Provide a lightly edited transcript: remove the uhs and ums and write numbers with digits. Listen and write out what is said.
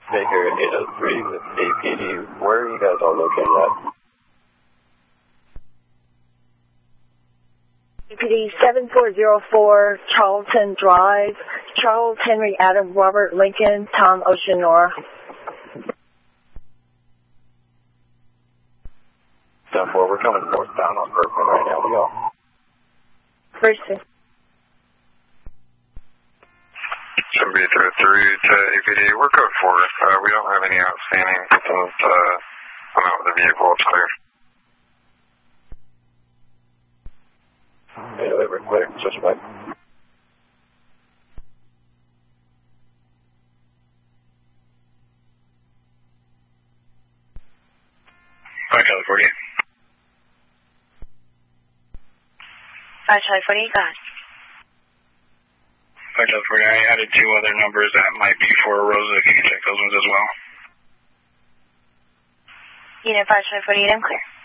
Baker 803 with APD. Where are you guys all located at? APD 7404, Charlton Drive, Charles Henry Adam Robert Lincoln, Tom Ocean Nora. 10-4, we're coming northbound on Berkman right now. We go. First. 7B3 to APD, we're code 4. We don't have any outstanding. I'm out with the vehicle, it's clear. Yeah, they were clear. Suspect. Hi, Charlie 48. Hi, Charlie 48, go ahead. Hi, Charlie 48. I added 2 other numbers that might be for Rosa, if you can check those ones as well. Unit 5, Charlie 48, I'm clear.